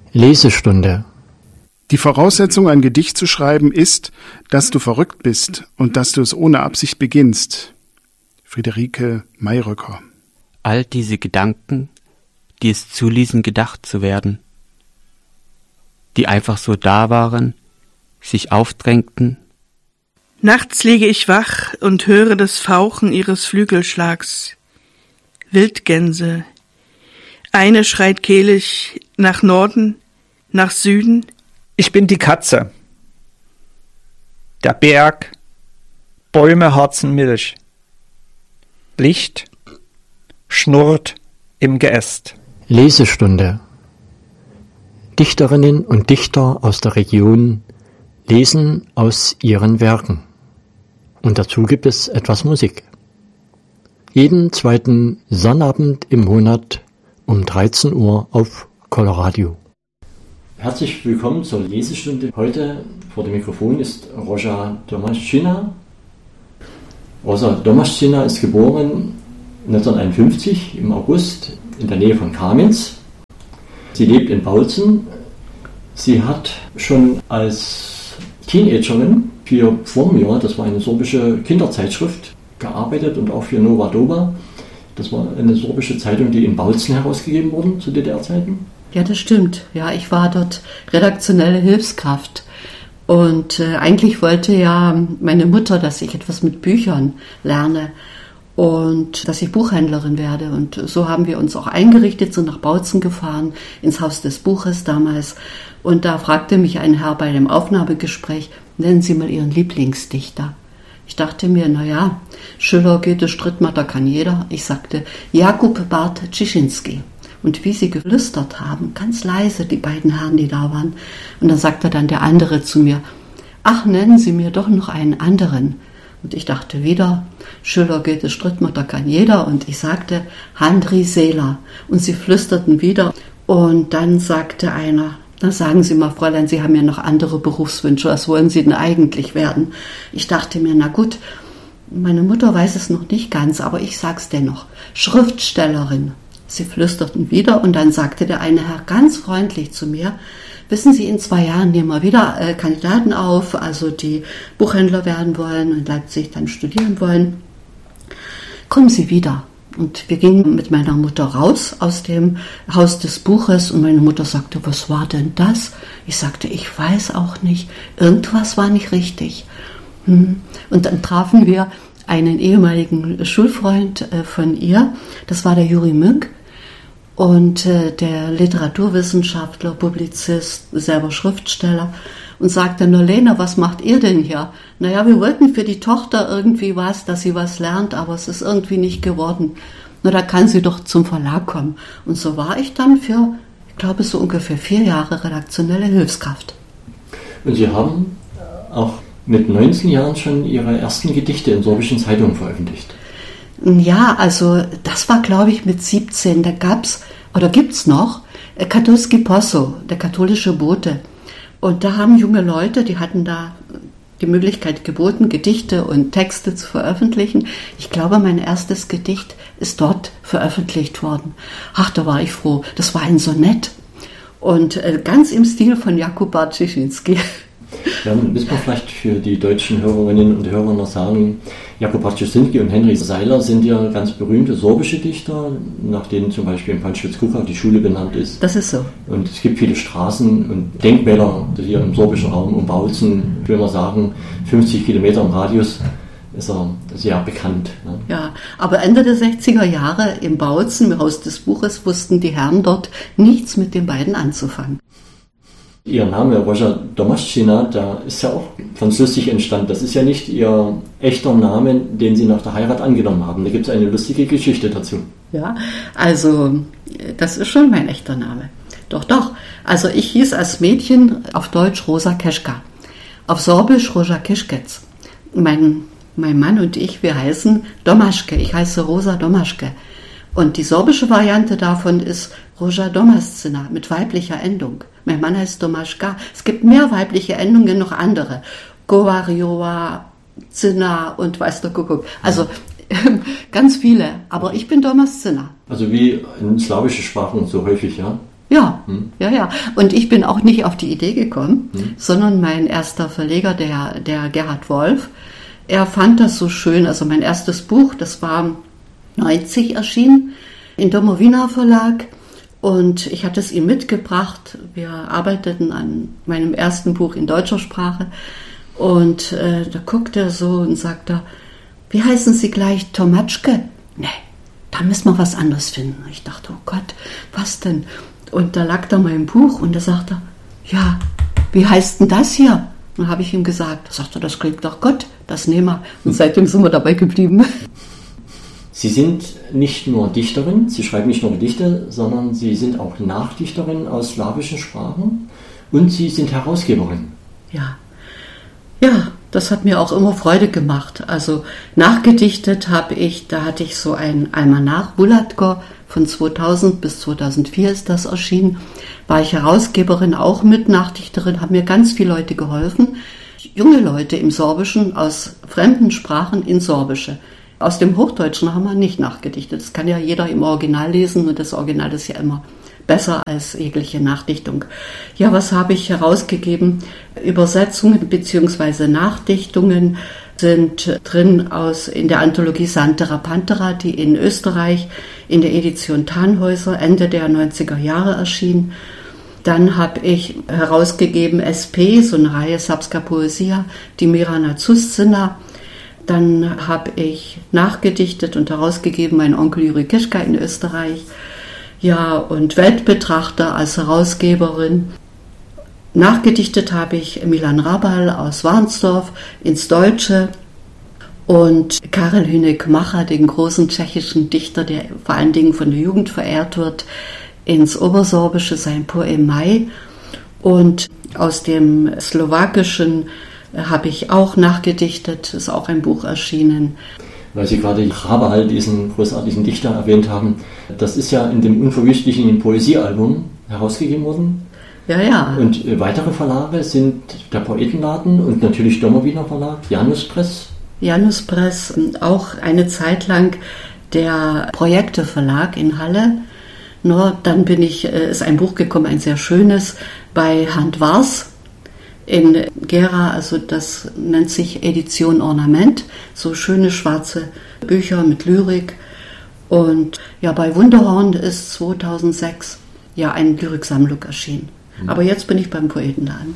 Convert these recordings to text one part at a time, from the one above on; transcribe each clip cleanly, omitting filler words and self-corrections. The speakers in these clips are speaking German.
Lesestunde. Die Voraussetzung, ein Gedicht zu schreiben, ist, dass du verrückt bist und dass du es ohne Absicht beginnst. Friederike Mayröcker. All diese Gedanken, die es zuließen, gedacht zu werden, die einfach so da waren, sich aufdrängten. Nachts liege ich wach und höre das Fauchen ihres Flügelschlags. Wildgänse. Eine schreit kehlig nach Norden, nach Süden. Ich bin die Katze. Der Berg, Bäume harzen Milch. Licht schnurrt im Geäst. Lesestunde. Dichterinnen und Dichter aus der Region lesen aus ihren Werken. Und dazu gibt es etwas Musik. Jeden zweiten Sonnabend im Monat um 13 Uhr auf Coloradio. Herzlich willkommen zur Lesestunde. Heute vor dem Mikrofon ist Rosa Domaschina. Rosa Domaschina ist geboren 1951 im August in der Nähe von Kamenz. Sie lebt in Bautzen. Sie hat schon als Teenagerin für Formia, das war eine sorbische Kinderzeitschrift, gearbeitet und auch für Nova Doba. Das war eine sorbische Zeitung, die in Bautzen herausgegeben wurde zu DDR-Zeiten. Ja, das stimmt. Ja, ich war dort redaktionelle Hilfskraft. Und eigentlich wollte ja meine Mutter, dass ich etwas mit Büchern lerne und dass ich Buchhändlerin werde. Und so haben wir uns auch eingerichtet, sind nach Bautzen gefahren, ins Haus des Buches damals. Und da fragte mich ein Herr bei dem Aufnahmegespräch, nennen Sie mal Ihren Lieblingsdichter. Ich dachte mir, naja, Schiller, Goethe, Strittmatter kann jeder. Ich sagte, Jakub Bart Cieszynski. Und wie sie geflüstert haben, ganz leise, die beiden Herren, die da waren. Und dann sagte dann der andere zu mir, ach, nennen Sie mir doch noch einen anderen. Und ich dachte wieder, Schiller, Goethe, Strittmatter kann jeder. Und ich sagte, Handry Seeler. Und sie flüsterten wieder. Und dann sagte einer, na sagen Sie mal, Fräulein, Sie haben ja noch andere Berufswünsche. Was wollen Sie denn eigentlich werden? Ich dachte mir, na gut, meine Mutter weiß es noch nicht ganz, aber ich sag's dennoch. Schriftstellerin. Sie flüsterten wieder und dann sagte der eine Herr ganz freundlich zu mir, wissen Sie, in 2 Jahren nehmen wir wieder Kandidaten auf, also die Buchhändler werden wollen und in Leipzig dann studieren wollen. Kommen Sie wieder. Und wir gingen mit meiner Mutter raus aus dem Haus des Buches und meine Mutter sagte, was war denn das? Ich sagte, ich weiß auch nicht, irgendwas war nicht richtig. Und dann trafen wir einen ehemaligen Schulfreund von ihr, das war der Juri Münck. Und der Literaturwissenschaftler, Publizist, selber Schriftsteller und sagte, na Lena, was macht ihr denn hier? Naja, wir wollten für die Tochter irgendwie was, dass sie was lernt, aber es ist irgendwie nicht geworden. Na, da kann sie doch zum Verlag kommen. Und so war ich dann für, ich glaube, so ungefähr 4 Jahre redaktionelle Hilfskraft. Und Sie haben auch mit 19 Jahren schon Ihre ersten Gedichte in sorbischen Zeitungen veröffentlicht. Ja, also das war, glaube ich, mit 17. Da gab's oder gibt's noch Katolski Posso, der katholische Bote. Und da haben junge Leute, die hatten da die Möglichkeit geboten, Gedichte und Texte zu veröffentlichen. Ich glaube, mein erstes Gedicht ist dort veröffentlicht worden. Ach, da war ich froh. Das war ein Sonett. Und ganz im Stil von Jakub Bart Cieszynski. Ja, müssen wir vielleicht für die deutschen Hörerinnen und Hörer noch sagen, Jakub Bart Cieszynski und Henry Seiler sind ja ganz berühmte sorbische Dichter, nach denen zum Beispiel in Panschwitz-Kucha die Schule benannt ist. Das ist so. Und es gibt viele Straßen und Denkmäler hier im sorbischen Raum um Bautzen. Ich will mal sagen, 50 Kilometer im Radius ist er sehr bekannt. Ne? Ja, aber Ende der 60er Jahre im Bautzen, im Haus des Buches, wussten die Herren dort nichts mit den beiden anzufangen. Ihr Name, Rosa Domaschina, da ist ja auch französisch entstanden. Das ist ja nicht Ihr echter Name, den Sie nach der Heirat angenommen haben. Da gibt es eine lustige Geschichte dazu. Ja, also das ist schon mein echter Name. Doch. Also ich hieß als Mädchen auf Deutsch Rosa Keschka, auf Sorbisch Rosa Kischketz. Mein Mann und ich, wir heißen Domaschke. Ich heiße Rosa Domaschke. Und die sorbische Variante davon ist Rosa Domascina mit weiblicher Endung. Mein Mann heißt Domaschka. Es gibt mehr weibliche Endungen, noch andere. Govarioa, Zina und weiß der Kuckuck. Also ganz viele. Aber ich bin Domascina. Also wie in slawischen Sprachen so häufig, ja? Ja, ja. Und ich bin auch nicht auf die Idee gekommen, sondern mein erster Verleger, der Gerhard Wolf, er fand das so schön. Also mein erstes Buch, das war 90 erschienen, in Domowina Verlag. Und ich hatte es ihm mitgebracht. Wir arbeiteten an meinem ersten Buch in deutscher Sprache. Und da guckte er so und sagte, wie heißen Sie gleich, Tomatschke? Nee, da müssen wir was anderes finden. Ich dachte, oh Gott, was denn? Und da lag da mein Buch und da sagte er, ja, wie heißt denn das hier? Und dann habe ich ihm gesagt, da sagte er, das klingt doch Gott, das nehmen wir. Und seitdem sind wir dabei geblieben. Sie sind nicht nur Dichterin, Sie schreiben nicht nur Gedichte, sondern Sie sind auch Nachdichterin aus slawischen Sprachen und Sie sind Herausgeberin. Ja, das hat mir auch immer Freude gemacht. Also nachgedichtet habe ich, da hatte ich so ein Almanach, Bulatko, von 2000 bis 2004 ist das erschienen. War ich Herausgeberin, auch mit Nachdichterin, haben mir ganz viele Leute geholfen. Junge Leute im Sorbischen, aus fremden Sprachen in Sorbische. Aus dem Hochdeutschen haben wir nicht nachgedichtet. Das kann ja jeder im Original lesen und das Original ist ja immer besser als jegliche Nachdichtung. Ja, was habe ich herausgegeben? Übersetzungen bzw. Nachdichtungen sind drin in der Anthologie Santera Pantera, die in Österreich in der Edition Tannhäuser Ende der 90er Jahre erschien. Dann habe ich herausgegeben SP, so eine Reihe Sapska Poesia, die Mirana Zuscina. Dann habe ich nachgedichtet und herausgegeben mein Onkel Juri Kischka in Österreich. Ja, und Weltbetrachter als Herausgeberin. Nachgedichtet habe ich Milan Rabal aus Warnsdorf ins Deutsche und Karel Hynek-Mácha, den großen tschechischen Dichter, der vor allen Dingen von der Jugend verehrt wird, ins Obersorbische, sein Poem Mai. Und aus dem Slowakischen habe ich auch nachgedichtet, ist auch ein Buch erschienen. Weil Sie gerade Rabal, diesen großartigen Dichter, erwähnt haben, das ist ja in dem unverwüstlichen Poesiealbum herausgegeben worden. Ja. Und weitere Verlage sind der Poetenladen und natürlich Domowiner Verlag, Janus Press. Janus Press, auch eine Zeit lang der Projekte Verlag in Halle. Nur dann ist ein Buch gekommen, ein sehr schönes, bei Hand Wars in Gera, also das nennt sich Edition Ornament, so schöne schwarze Bücher mit Lyrik. Und ja, bei Wunderhorn ist 2006 ja eine Lyriksammlung erschienen. Aber jetzt bin ich beim Poetenladen.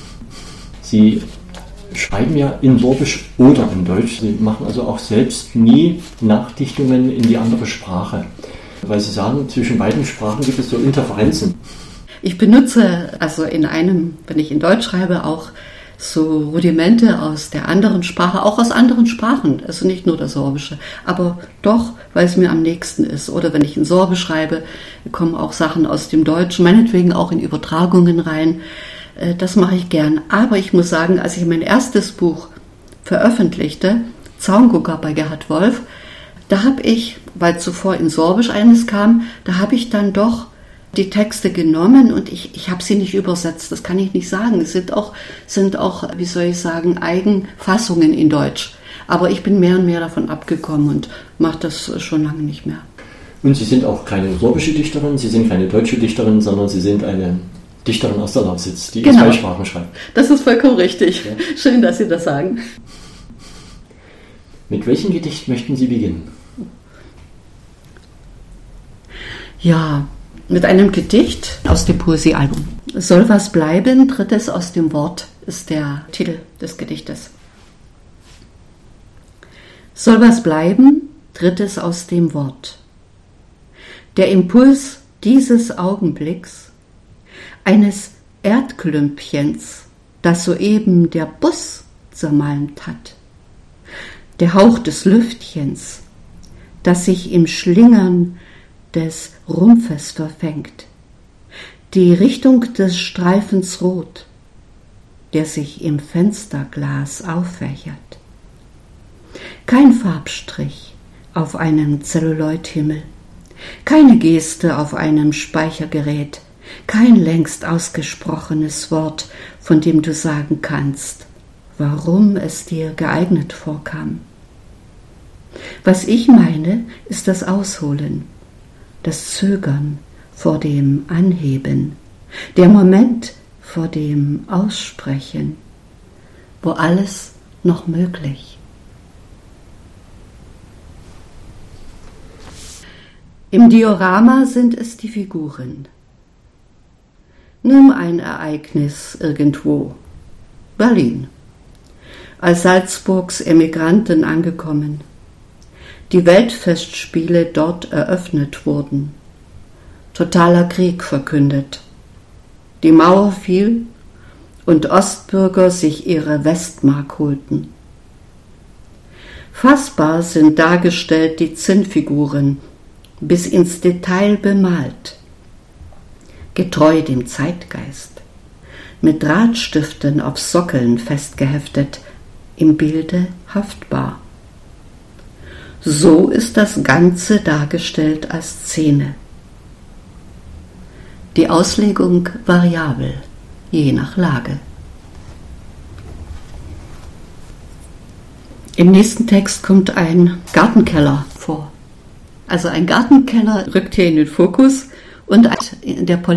Sie schreiben ja in Sorbisch oder in Deutsch. Sie machen also auch selbst nie Nachdichtungen in die andere Sprache. Weil Sie sagen, zwischen beiden Sprachen gibt es so Interferenzen. Ich benutze also wenn ich in Deutsch schreibe, auch so Rudimente aus der anderen Sprache, auch aus anderen Sprachen, also nicht nur das Sorbische, aber doch, weil es mir am nächsten ist. Oder wenn ich in Sorbisch schreibe, kommen auch Sachen aus dem Deutschen, meinetwegen auch in Übertragungen rein. Das mache ich gern. Aber ich muss sagen, als ich mein erstes Buch veröffentlichte, Zaungucker bei Gerhard Wolf, da habe ich, weil zuvor in Sorbisch eines kam, da habe ich dann doch die Texte genommen und ich habe sie nicht übersetzt, das kann ich nicht sagen. Es sind auch, wie soll ich sagen, Eigenfassungen in Deutsch. Aber ich bin mehr und mehr davon abgekommen und mache das schon lange nicht mehr. Und Sie sind auch keine sorbische Dichterin, Sie sind keine deutsche Dichterin, sondern Sie sind eine Dichterin aus der Lausitz, die in zwei Sprachen schreibt. Das ist vollkommen richtig. Ja. Schön, dass Sie das sagen. Mit welchem Gedicht möchten Sie beginnen? Ja, mit einem Gedicht aus dem Poesiealbum. Soll was bleiben, drittes aus dem Wort, ist der Titel des Gedichtes. Soll was bleiben, drittes aus dem Wort. Der Impuls dieses Augenblicks, eines Erdklümpchens, das soeben der Bus zermalmt hat. Der Hauch des Lüftchens, das sich im Schlingern des Rumpfes verfängt, die Richtung des Streifens Rot, der sich im Fensterglas auffächert. Kein Farbstrich auf einem Zelluloidhimmel, keine Geste auf einem Speichergerät, kein längst ausgesprochenes Wort, von dem du sagen kannst, warum es dir geeignet vorkam. Was ich meine, ist das Ausholen, das Zögern vor dem Anheben, der Moment vor dem Aussprechen, wo alles noch möglich. Im Diorama sind es die Figuren. Nimm ein Ereignis irgendwo. Berlin. Als Salzburgs Emigranten angekommen. Die Weltfestspiele dort eröffnet wurden. Totaler Krieg verkündet. Die Mauer fiel und Ostbürger sich ihre Westmark holten. Fassbar sind dargestellt die Zinnfiguren, bis ins Detail bemalt, getreu dem Zeitgeist, mit Drahtstiften auf Sockeln festgeheftet, im Bilde haftbar. So ist das Ganze dargestellt als Szene. Die Auslegung variabel, je nach Lage. Im nächsten Text kommt ein Gartenkeller vor. Also ein Gartenkeller rückt hier in den Fokus und der